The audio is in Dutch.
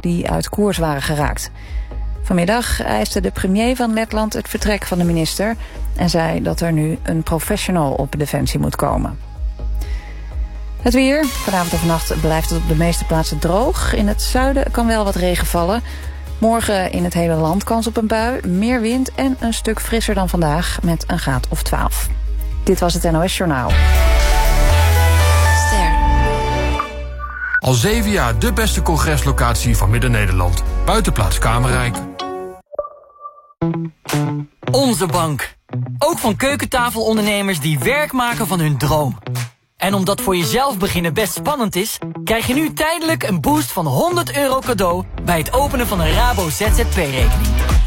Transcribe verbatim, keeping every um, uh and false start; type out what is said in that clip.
die uit koers waren geraakt. Vanmiddag eiste de premier van Letland het vertrek van de minister en zei dat er nu een professional op Defensie moet komen. Het weer. Vanavond en vannacht blijft het op de meeste plaatsen droog. In het zuiden kan wel wat regen vallen. Morgen in het hele land kans op een bui, meer wind en een stuk frisser dan vandaag met een graad of twaalf. Dit was het N O S Journaal. Ster. Al zeven jaar de beste congreslocatie van Midden-Nederland. Buitenplaats Kamerrijk. Onze bank. Ook van keukentafelondernemers die werk maken van hun droom. En omdat voor jezelf beginnen best spannend is, krijg je nu tijdelijk een boost van honderd euro cadeau bij het openen van een Rabo Z Z P-rekening.